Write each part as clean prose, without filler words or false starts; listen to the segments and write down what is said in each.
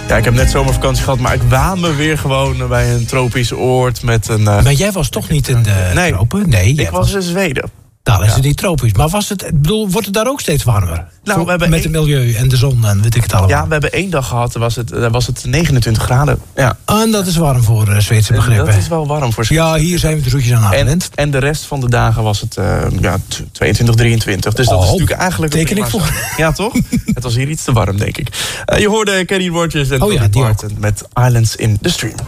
Ja, ik heb net zomervakantie gehad, maar ik waan me weer gewoon bij een tropisch oord met een... Maar jij was toch niet in de tropen? Nee, ik was in Zweden. Daar is het niet tropisch. Maar wordt het daar ook steeds warmer? Nou, met het milieu en de zon en weet ik het allemaal. Ja, we hebben 1 dag gehad, daar was het 29 graden. Ja. En dat is warm voor Zweedse begrippen. Dat is wel warm voor Zweden. Ja, hier zijn we er zoetjes aan gewend. En de rest van de dagen was het 22, 23. Dus dat is natuurlijk eigenlijk... Teken ik voor. Ja, toch? Het was hier iets te warm, denk ik. Je hoorde Kenny Rogers en Dolly Parton met Islands in the Stream.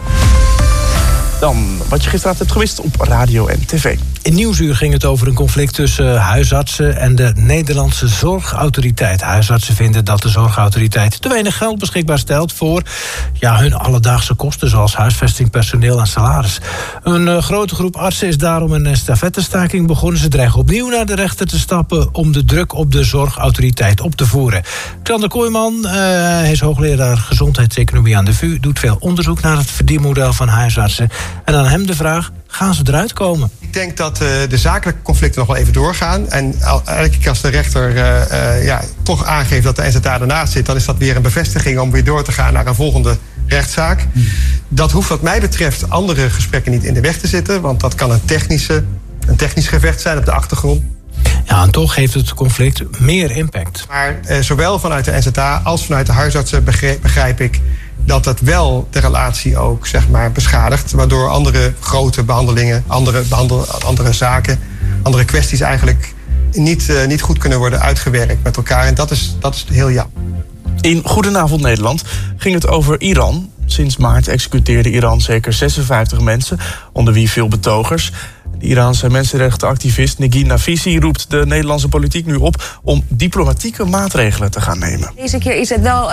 Dan wat je gisteravond hebt gemist op radio en tv. In Nieuwsuur ging het over een conflict tussen huisartsen en de Nederlandse Zorgautoriteit. Huisartsen vinden dat de Zorgautoriteit te weinig geld beschikbaar stelt voor hun alledaagse kosten, zoals huisvesting, personeel en salaris. Een grote groep artsen is daarom een stafettestaking begonnen. Ze dreigen opnieuw naar de rechter te stappen om de druk op de Zorgautoriteit op te voeren. Xander Kooijman, hij is hoogleraar gezondheidseconomie aan de VU, doet veel onderzoek naar het verdienmodel van huisartsen. En aan hem de vraag, gaan ze eruit komen? Ik denk dat de zakelijke conflicten nog wel even doorgaan. En elke keer als de rechter toch aangeeft dat de NZA ernaast zit, dan is dat weer een bevestiging om weer door te gaan naar een volgende rechtszaak. Dat hoeft wat mij betreft andere gesprekken niet in de weg te zitten, want dat kan een technisch gevecht zijn op de achtergrond. Ja, en toch heeft het conflict meer impact. Maar zowel vanuit de NZA als vanuit de huisartsen begrijp ik dat het wel de relatie ook, beschadigt, waardoor andere grote behandelingen, andere zaken, andere kwesties eigenlijk niet goed kunnen worden uitgewerkt met elkaar. En dat is heel jammer. In Goedenavond Nederland ging het over Iran. Sinds maart executeerde Iran zeker 56 mensen, onder wie veel betogers. De Iraanse mensenrechtenactivist Negin Nafisi roept de Nederlandse politiek nu op om diplomatieke maatregelen te gaan nemen. Deze keer is het wel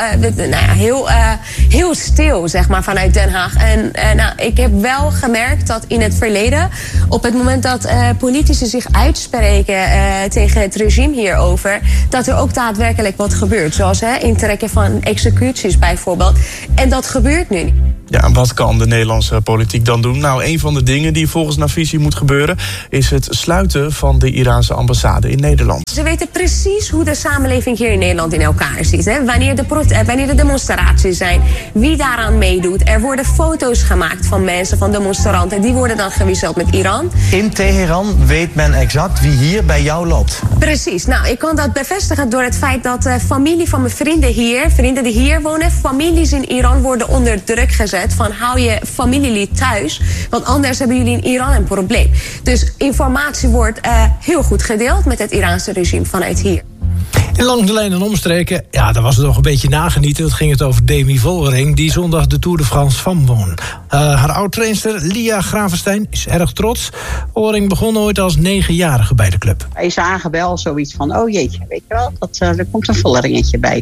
heel stil, vanuit Den Haag. En ik heb wel gemerkt dat in het verleden, op het moment dat politici zich uitspreken tegen het regime hierover, dat er ook daadwerkelijk wat gebeurt. Zoals intrekken van executies bijvoorbeeld. En dat gebeurt nu niet. Ja, en wat kan de Nederlandse politiek dan doen? Nou, een van de dingen die volgens Nafisi moet gebeuren is het sluiten van de Iraanse ambassade in Nederland. Ze weten precies hoe de samenleving hier in Nederland in elkaar zit. Wanneer de demonstraties zijn, wie daaraan meedoet. Er worden foto's gemaakt van mensen, van demonstranten. Die worden dan gewisseld met Iran. In Teheran weet men exact wie hier bij jou loopt. Precies. Nou, ik kan dat bevestigen door het feit dat familie van mijn vrienden die hier wonen, families in Iran worden onder druk gezet. Van hou je familielid thuis, want anders hebben jullie in Iran een probleem. Dus informatie wordt heel goed gedeeld met het Iraanse regime vanuit hier. In Langs de Lijn en omstreken, daar was het nog een beetje nagenieten. Het ging over Demi Vollering, die zondag de Tour de France van won. Haar oud-trainster Lia Gravenstein is erg trots. Vollering begon ooit als 9-jarige bij de club. Wij zagen wel zoiets van, oh jeetje, weet je wel, er komt een Volleringetje bij.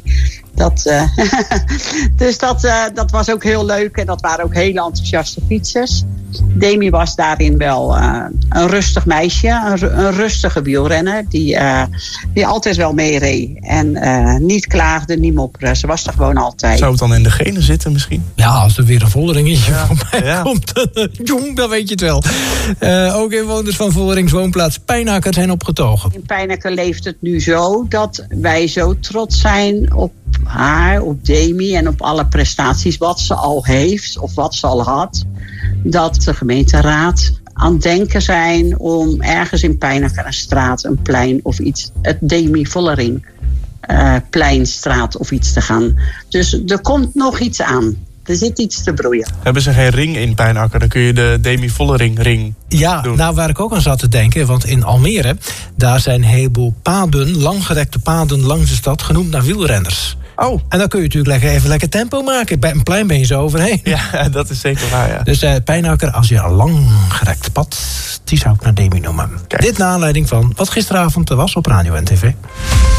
Dus dat was ook heel leuk en dat waren ook hele enthousiaste fietsers. Demi was daarin wel een rustig meisje, een rustige wielrenner die altijd wel meereed. En niet klaagde, niet mopperde. Ze was er gewoon altijd. Zou het dan in de genen zitten misschien? Ja, als er weer een Volleringetje voorbij komt, dan weet je het wel. Ook inwoners van Vollerings woonplaats Pijnacker zijn opgetogen. In Pijnacker leeft het nu zo dat wij zo trots zijn op haar, op Demi en op alle prestaties wat ze al heeft of wat ze al had, dat de gemeenteraad aan het denken zijn om ergens in Pijnacker een straat, een plein of iets, het Demi Vollering pleinstraat of iets te gaan. Dus er komt nog iets aan. Er zit iets te broeien. Hebben ze geen ring in Pijnacker, dan kun je de Demi Vollering ring doen. Nou waar ik ook aan zat te denken, want in Almere, daar zijn een heleboel paden, langgerekte paden langs de stad, genoemd naar wielrenners. Oh. En dan kun je natuurlijk even lekker tempo maken. Bij een plein ben je zo overheen. Ja, dat is zeker waar, ja. Dus Pijnacker, als je een langgerekt pad, die zou ik naar Demi noemen. Kijk. Dit naar aanleiding van wat gisteravond was op radio en tv.